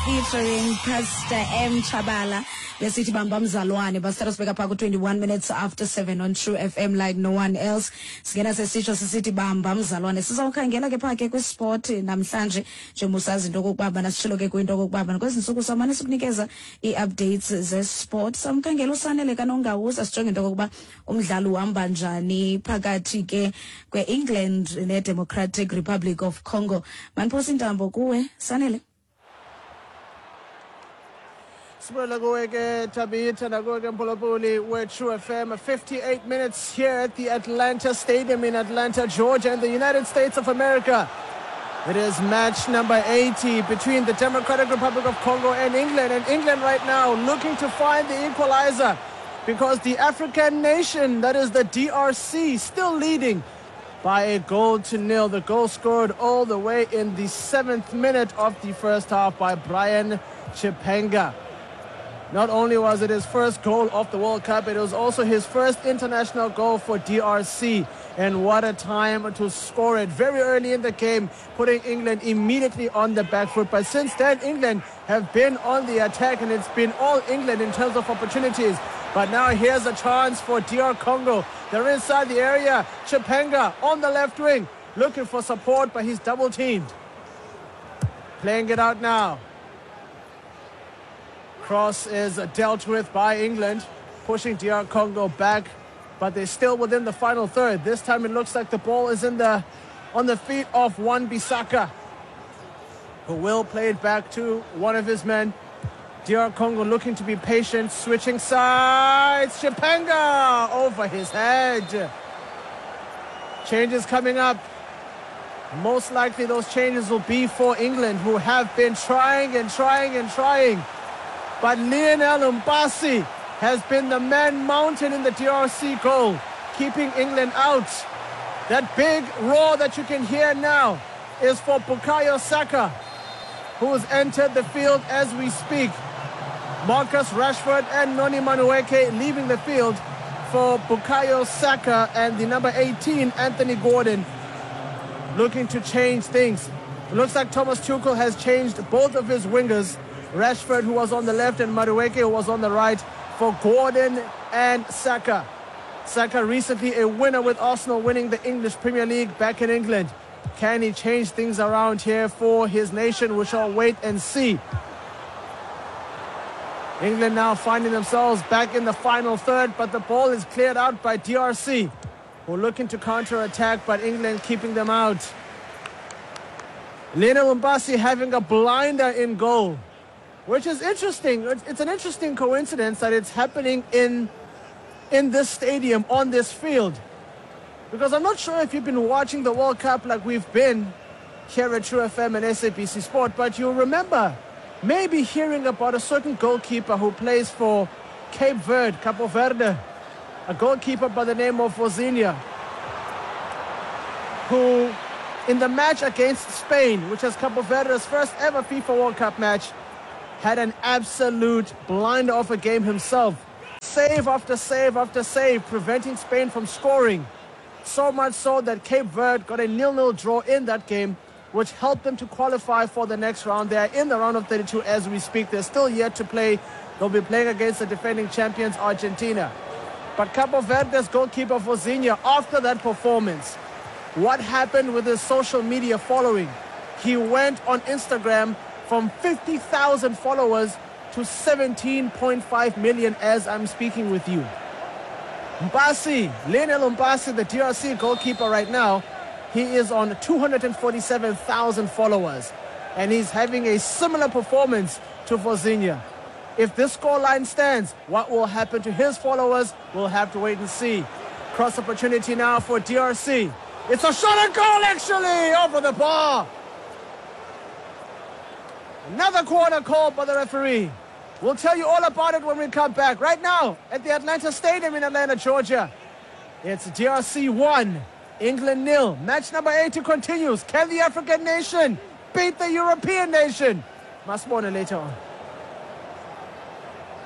featuring Pastor M. Chabala. Besithi bamba mzalwane basithatha sibeka pha ku-21 minutes after 7 on True FM like no one else. Singena sesitsho sisithi bamba mzalwane. Sizawukhangela ke pha ke kwisport namhlanje njengoba usazi into okokubaba nasitshilo ke kwinto okokubaba kwezi ntsuku samane sikunikeza ii-updates zesport. Samkhangela uSanele kaNongawuza sijonge into okokuba umdlalo uhamba njani phakathi ke kwe-England ne-Democratic Republic of Congo. Maniphosa intambo kuwe Sanele. Sibula kuweke Tabitha nakuweke Mpolopoli with True FM. 58 minutes here at the Atlanta Stadium in Atlanta, Georgia, in the United States of America. It is match number 80 between the Democratic Republic of Congo and England. And England right now looking to find the equalizer because the African nation, that is the DRC, still leading by a 1-0. The goal scored all the way in the 7th minute of the first half by Brian Chipenga. Not only was it his first goal of the World Cup, it was also his first international goal for DRC. And what a time to score it very early in the game, putting England immediately on the back foot. But since then, England have been on the attack, and it's been all England in terms of opportunities. But now here's a chance for DR Congo. They're inside the area. Chipenga on the left wing, looking for support, but he's double-teamed. Playing it out now. Cross is dealt with by England, pushing DR Congo back, but they're still within the final third. This time it looks like the ball is on the feet of Wan-Bissaka, who will play it back to one of his men. DR Congo looking to be patient, switching sides. Chipenga over his head. Changes coming up. Most likely those changes will be for England, who have been trying and trying and trying. But Lionel Mbasi has been the man mountain in the DRC goal, keeping England out. That big roar that you can hear now is for Bukayo Saka, who has entered the field as we speak. Marcus Rashford and Noni Madueke leaving the field for Bukayo Saka and the number 18, Anthony Gordon, looking to change things. It looks like Thomas Tuchel has changed both of his wingers, Rashford, who was on the left, and Madueke, who was on the right, for Gordon and Saka. Saka recently a winner with Arsenal, winning the English Premier League back in England. Can he change things around here for his nation? We shall wait and see. England now finding themselves back in the final third, but the ball is cleared out by DRC, who are looking to counter-attack, but England keeping them out. Lionel Mbasi having a blinder in goal, which is interesting. It's an interesting coincidence that it's happening in this stadium, on this field. Because I'm not sure if you've been watching the World Cup like we've been here at True FM and SABC Sport, but you'll remember maybe hearing about a certain goalkeeper who plays for Cape Verde, Cabo Verde, a goalkeeper by the name of Vozinha, who in the match against Spain, which is Cabo Verde's first ever FIFA World Cup match, had an absolute blinder of a game himself. Save after save after save, preventing Spain from scoring. So much so that Cape Verde got a 0-0 draw in that game, which helped them to qualify for the next round. They are in the round of 32 as we speak. They're still yet to play. They'll be playing against the defending champions, Argentina. But Cabo Verde's goalkeeper Vozinha, after that performance, what happened with his social media following? He went on Instagram from 50,000 followers to 17.5 million as I'm speaking with you. Mbasi, Lionel Mbasi, the DRC goalkeeper right now, he is on 247,000 followers. And he's having a similar performance to Vozinha. If this scoreline stands, what will happen to his followers? We'll have to wait and see. Cross opportunity now for DRC. It's a shot and goal actually over the bar. Another corner called by the referee. We'll tell you all about it when we come back. Right now, at the Atlanta Stadium in Atlanta, Georgia, it's DRC 1, England 0. Match number 80 continues. Can the African nation beat the European nation? Masibone later on.